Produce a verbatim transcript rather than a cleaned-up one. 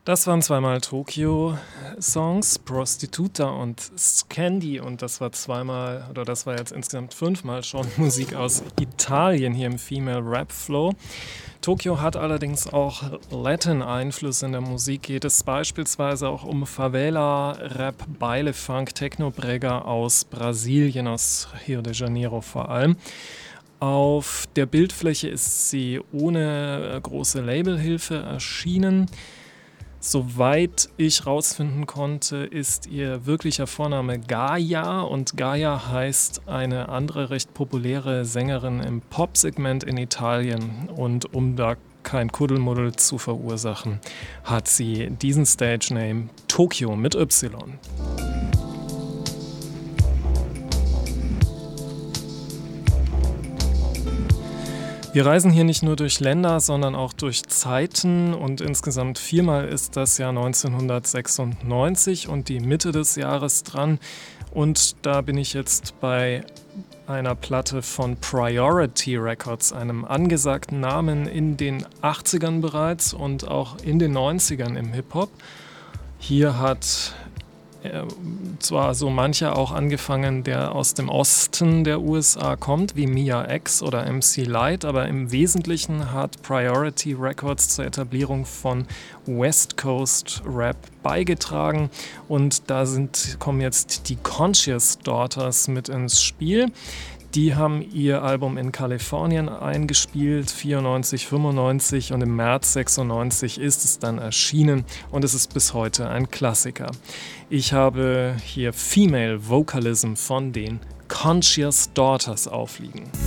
Das waren zweimal Tokyo-Songs, Prostituta und Scandi, und das war zweimal, oder das war jetzt insgesamt fünfmal schon Musik aus Italien hier im Female Rap Flow. Tokyo hat allerdings auch Latin-Einfluss in der Musik, geht es beispielsweise auch um Favela, Rap, Baile, Funk, Techno-Brega aus Brasilien, aus Rio de Janeiro vor allem. Auf der Bildfläche ist sie ohne große Labelhilfe erschienen. Soweit ich rausfinden konnte, ist ihr wirklicher Vorname Gaia, und Gaia heißt eine andere recht populäre Sängerin im Popsegment in Italien, und um da kein Kuddelmuddel zu verursachen, hat sie diesen Stage-Name Tokyo mit Y. Wir reisen hier nicht nur durch Länder, sondern auch durch Zeiten, und insgesamt viermal ist das Jahr neunzehnhundertsechsundneunzig und die Mitte des Jahres dran, und da bin ich jetzt bei einer Platte von Priority Records, einem angesagten Namen in den achtzigern bereits und auch in den neunzigern im Hip-Hop. Hier hat äh, zwar so mancher auch angefangen, der aus dem Osten der U S A kommt, wie Mia X oder M C Lyte, aber im Wesentlichen hat Priority Records zur Etablierung von West Coast Rap beigetragen, und da sind, kommen jetzt die Conscious Daughters mit ins Spiel. Die haben ihr Album in Kalifornien eingespielt, vierundneunzig, fünfundneunzig, und im März sechsundneunzig ist es dann erschienen, und es ist bis heute ein Klassiker. Ich habe hier Female Vocalism von den Conscious Daughters aufliegen.